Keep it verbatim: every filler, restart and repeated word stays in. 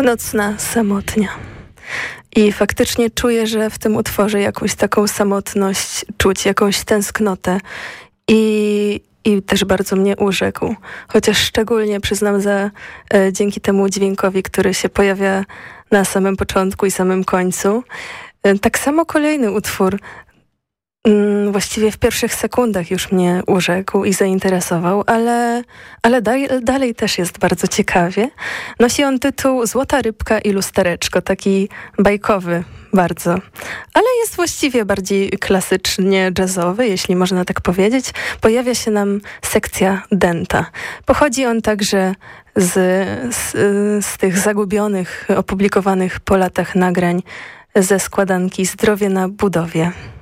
Północna samotnia. I faktycznie czuję, że w tym utworze jakąś taką samotność czuć, jakąś tęsknotę. I, i też bardzo mnie urzekł. Chociaż szczególnie przyznam za e, dzięki temu dźwiękowi, który się pojawia na samym początku i samym końcu. E, tak samo kolejny utwór właściwie w pierwszych sekundach już mnie urzekł i zainteresował, ale, ale dalej, dalej też jest bardzo ciekawie. Nosi on tytuł Złota rybka i lustereczko, taki bajkowy bardzo, ale jest właściwie bardziej klasycznie jazzowy, jeśli można tak powiedzieć. Pojawia się nam sekcja denta. Pochodzi on także z, z, z tych zagubionych, opublikowanych po latach nagrań ze składanki Zdrowie na budowie.